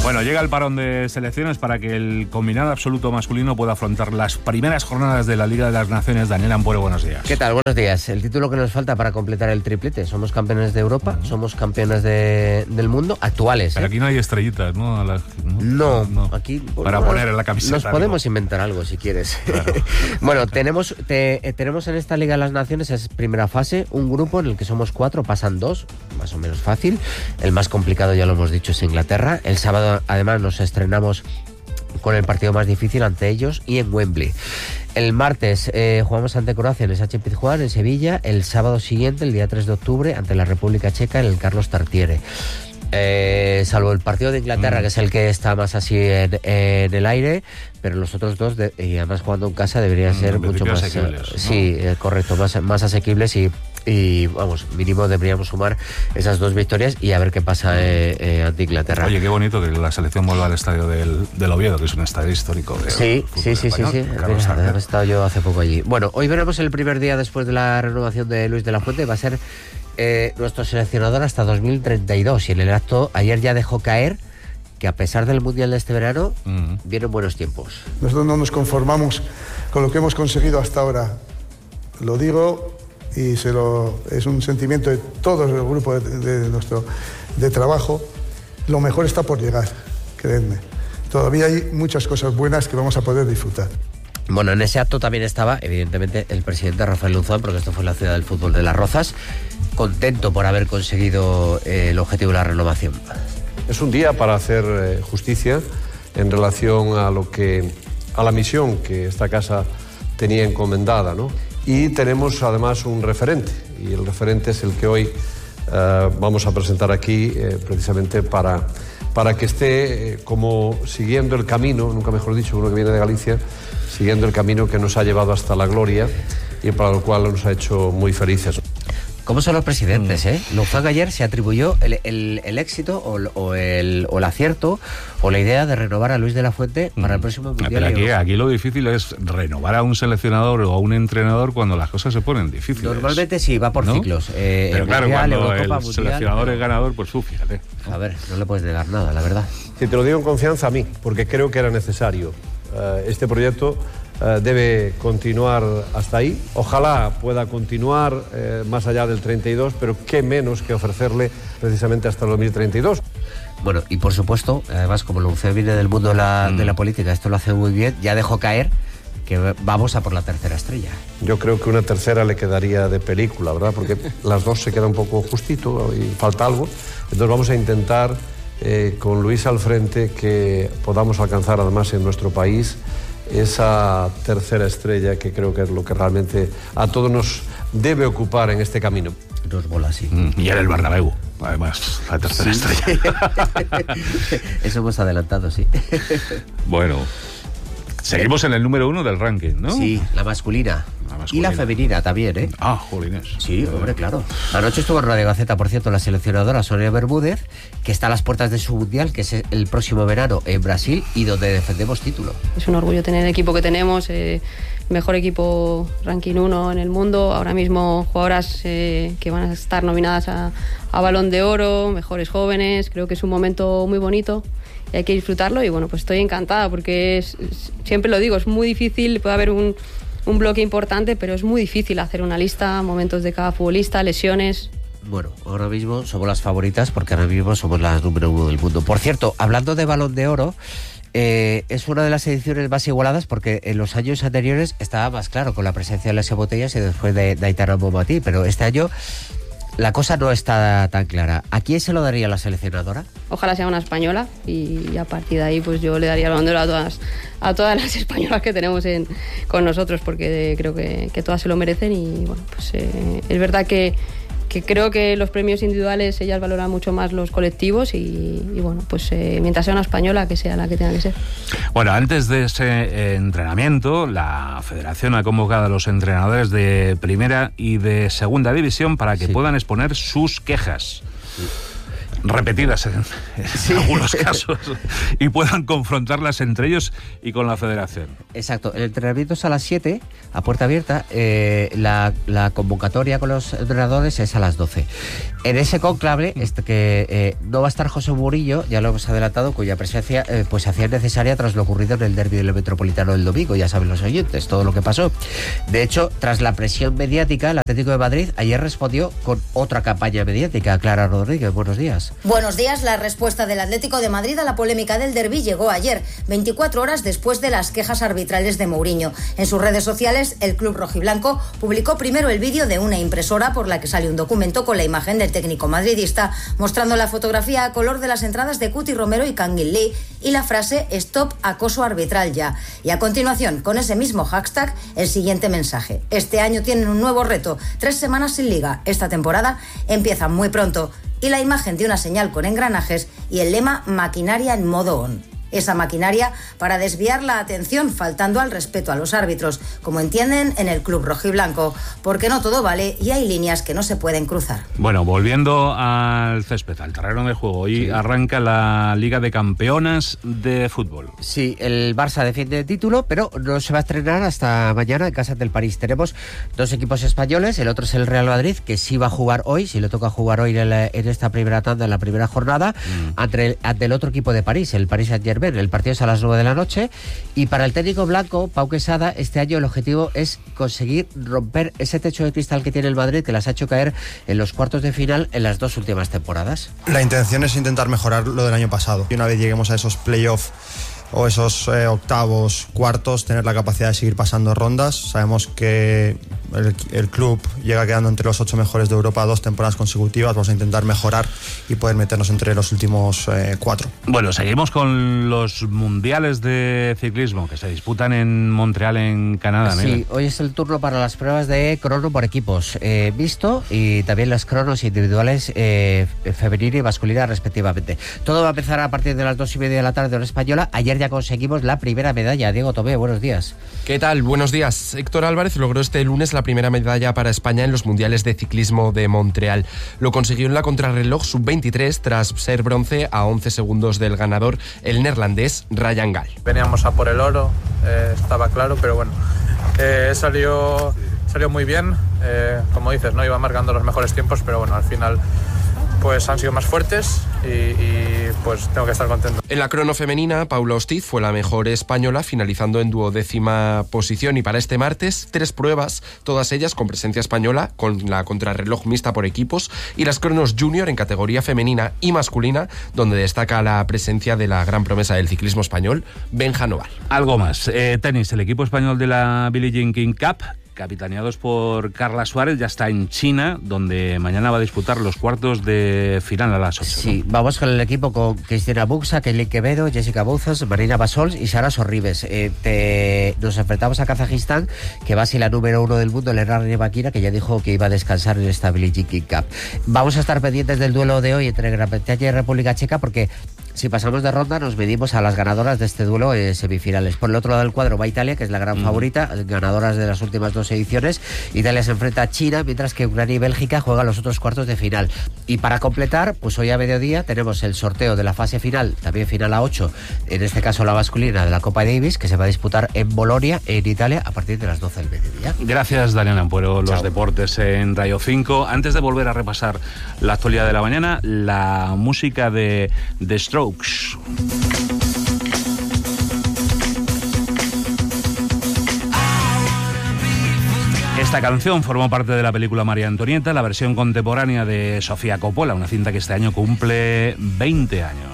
Bueno, llega el parón de selecciones para que el combinado absoluto masculino pueda afrontar las primeras jornadas de la Liga de las Naciones. Daniel Ampuero, buenos días. ¿Qué tal? Buenos días. El título que nos falta para completar el triplete. Somos campeones de Europa, somos campeones del mundo actuales. Pero aquí no hay estrellitas, ¿no? No, aquí... Para poner en la camiseta. Nos podemos inventar algo si quieres. Claro. Bueno, tenemos en esta Liga de las Naciones, es primera fase, un grupo en el que somos 4, pasan 2, más o menos fácil. El más complicado, ya lo hemos dicho, es Inglaterra. El sábado, además, nos estrenamos con el partido más difícil ante ellos y en Wembley. El martes jugamos ante Croacia en el Sánchez Pizjuán, en Sevilla. El sábado siguiente, el día 3 de octubre, ante la República Checa en el Carlos Tartiere. Salvo el partido de Inglaterra, que es el que está más así en el aire, pero los otros dos, y además jugando en casa, deberían ser mucho más asequibles, ¿no? Sí, correcto, más asequibles y vamos, mínimo deberíamos sumar esas 2 victorias y a ver qué pasa ante Inglaterra. Oye, qué bonito que la selección vuelva al estadio del Oviedo, que es un estadio histórico. Sí. He estado yo hace poco allí. Bueno, hoy veremos el primer día después de la renovación de Luis de la Fuente. Va a ser nuestro seleccionador hasta 2032 y en el acto ayer ya dejó caer que a pesar del Mundial de este verano vienen buenos tiempos. Nosotros no nos conformamos con lo que hemos conseguido hasta ahora. Lo digo y es un sentimiento de todo el grupo de trabajo. Lo mejor está por llegar, creedme. Todavía hay muchas cosas buenas que vamos a poder disfrutar. Bueno, en ese acto también estaba, evidentemente, el presidente Rafael Luzón, porque esto fue en la ciudad del fútbol de Las Rozas, contento por haber conseguido el objetivo de la renovación. Es un día para hacer justicia en relación a la misión que esta casa tenía encomendada, ¿no? Y tenemos además un referente, y el referente es el que hoy vamos a presentar aquí precisamente para que esté como siguiendo el camino, nunca mejor dicho, uno que viene de Galicia, siguiendo el camino que nos ha llevado hasta la gloria y para lo cual nos ha hecho muy felices. ¿Cómo son los presidentes, Luzón ayer se atribuyó el éxito o el acierto o la idea de renovar a Luis de la Fuente para el próximo Mundial. Pero aquí lo difícil es renovar a un seleccionador o a un entrenador cuando las cosas se ponen difíciles. Normalmente sí, va por ciclos. Pero claro, Mundial, cuando Eurocopa, el Mundial, seleccionador es ganador, pues fíjate. A ver, no le puedes negar nada, la verdad. Sí, te lo digo en confianza a mí, porque creo que era necesario. Este proyecto debe continuar hasta ahí. Ojalá pueda continuar más allá del 32, pero qué menos que ofrecerle precisamente hasta el 2032. Bueno, y por supuesto, además, como Luzón viene del mundo de la política, esto lo hace muy bien, ya dejó caer que vamos a por la tercera estrella. Yo creo que una tercera le quedaría de película, ¿verdad? Porque las dos se quedan un poco justito y falta algo. Entonces vamos a intentar, con Luis al frente, que podamos alcanzar además en nuestro país esa tercera estrella, que creo que es lo que realmente a todos nos debe ocupar en este camino. Dos bolas, sí. Y en el Bernabéu, además, la tercera estrella. Eso hemos adelantado, sí. Bueno, seguimos en el número 1 del ranking, ¿no? Sí, la masculina. Y la femenina también, ¿eh? Ah, jolines. Sí, hombre, claro. Anoche estuvo en Radio Gaceta, por cierto, la seleccionadora Sonia Bermúdez, que está a las puertas de su mundial, que es el próximo verano en Brasil y donde defendemos título. Es un orgullo tener el equipo que tenemos, mejor equipo ranking 1 en el mundo. Ahora mismo jugadoras que van a estar nominadas a Balón de Oro, mejores jóvenes. Creo que es un momento muy bonito y hay que disfrutarlo. Y bueno, pues estoy encantada porque siempre lo digo, es muy difícil, puede haber un bloque importante, pero es muy difícil hacer una lista, momentos de cada futbolista, lesiones. Bueno, ahora mismo somos las favoritas porque ahora mismo somos las número 1 del mundo. Por cierto, hablando de Balón de Oro, es una de las ediciones más igualadas porque en los años anteriores estaba más claro con la presencia de Alessia Botellas y después de Aitana Bonmatí, pero este año la cosa no está tan clara. ¿A quién se lo daría la seleccionadora? Ojalá sea una española y a partir de ahí pues yo le daría el Balón de Oro a todas las españolas que tenemos con nosotros, porque creo que todas se lo merecen. Y bueno, pues es verdad que creo que los premios individuales ellas valoran mucho más los colectivos y bueno, pues mientras sea una española, que sea la que tenga que ser. Bueno, antes de ese entrenamiento, la Federación ha convocado a los entrenadores de primera y de segunda división para que puedan exponer sus quejas. repetidas en algunos casos, y puedan confrontarlas entre ellos y con la federación. Exacto, el entrenamiento es a las 7, a puerta abierta, la convocatoria con los entrenadores es a las 12. En ese conclave, que no va a estar José Murillo, ya lo hemos adelantado, cuya presencia pues hacía necesaria tras lo ocurrido en el derbi del Metropolitano del domingo, ya saben los oyentes, todo lo que pasó. De hecho, tras la presión mediática, el Atlético de Madrid ayer respondió con otra campaña mediática. Clara Rodríguez, buenos días. Buenos días. La respuesta del Atlético de Madrid a la polémica del derbi llegó ayer, 24 horas después de las quejas arbitrales de Mourinho. En sus redes sociales, el club rojiblanco publicó primero el vídeo de una impresora por la que sale un documento con la imagen del técnico madridista, mostrando la fotografía a color de las entradas de Cuti Romero y Kangin Lee y la frase "Stop acoso arbitral ya". Y a continuación, con ese mismo hashtag, el siguiente mensaje: este año tienen un nuevo reto, 3 semanas sin liga. Esta temporada empieza muy pronto. Y la imagen de una señal con engranajes y el lema "maquinaria en modo on". Esa maquinaria para desviar la atención, faltando al respeto a los árbitros, como entienden en el club rojiblanco, porque no todo vale y hay líneas que no se pueden cruzar. Bueno, volviendo al césped, al terreno de juego, hoy arranca la Liga de Campeonas de fútbol. Sí, el Barça defiende el título, pero no se va a estrenar hasta mañana en casa del París. Tenemos 2 equipos españoles, el otro es el Real Madrid, que sí va a jugar hoy, sí le toca jugar hoy en esta primera tanda, en la primera jornada, ante el otro equipo de París, el Paris Saint-Germain. El partido es a las 9 de la noche y para el técnico blanco, Pau Quesada, este año el objetivo es conseguir romper ese techo de cristal que tiene el Madrid, que las ha hecho caer en los cuartos de final en las 2 últimas temporadas. La intención es intentar mejorar lo del año pasado y una vez lleguemos a esos playoffs o esos octavos, cuartos, tener la capacidad de seguir pasando rondas. Sabemos que el club llega quedando entre los 8 mejores de Europa 2 temporadas consecutivas. Vamos a intentar mejorar y poder meternos entre los últimos 4. Bueno, seguimos con los mundiales de ciclismo que se disputan en Montreal, en Canadá. Sí, Miguel. hoy es el turno para las pruebas de crono por equipos mixto y también las cronos individuales femenina y masculina respectivamente. Todo va a empezar a partir de las 2:30 de la tarde hora española. Ayer ya conseguimos la primera medalla. Diego Tomé, buenos días. ¿Qué tal? Buenos días. Héctor Álvarez logró este lunes la primera medalla para España en los mundiales de ciclismo de Montreal. Lo consiguió en la contrarreloj sub-23 tras ser bronce a 11 segundos del ganador, el neerlandés Ryan Gal. Veníamos a por el oro, estaba claro, pero bueno, salió muy bien. Como dices, no iba marcando los mejores tiempos, pero bueno, al final pues han sido más fuertes y pues tengo que estar contento. En la crono femenina, Paula Ostiz fue la mejor española, finalizando en 12ª posición, y para este martes 3 pruebas, todas ellas con presencia española, con la contrarreloj mixta por equipos y las cronos junior en categoría femenina y masculina, donde destaca la presencia de la gran promesa del ciclismo español, Benja Noval. Algo más, tenis, el equipo español de la Billie Jean King Cup, capitaneados por Carla Suárez, ya está en China, donde mañana va a disputar los cuartos de final a las 8. Sí, ¿no? vamos con el equipo con Cristina Buxa, Kelly Quevedo, Jessica Bouzas, Marina Basols y Sara Sorribes. Nos enfrentamos a Kazajistán, que va a ser la número 1 del mundo, Elena Rybakina, que ya dijo que iba a descansar en esta Billie Jean King Cup. Vamos a estar pendientes del duelo de hoy entre Gran Bretaña y República Checa, porque si pasamos de ronda nos medimos a las ganadoras de este duelo en semifinales. Por el otro lado del cuadro va Italia, que es la gran favorita, ganadoras de las últimas 2 ediciones. Italia se enfrenta a China, mientras que Ucrania y Bélgica juegan los otros cuartos de final. Y para completar, pues hoy a mediodía tenemos el sorteo de la fase final, también final a 8, en este caso la masculina de la Copa Davis, que se va a disputar en Bolonia, en Italia, a partir de las 12 del mediodía. Gracias, Daniel Ampuero. Los deportes en Radio 5. Antes de volver a repasar la actualidad de la mañana, la música de The Strokes. Esta canción formó parte de la película María Antonieta, la versión contemporánea de Sofía Coppola, una cinta que este año cumple 20 años.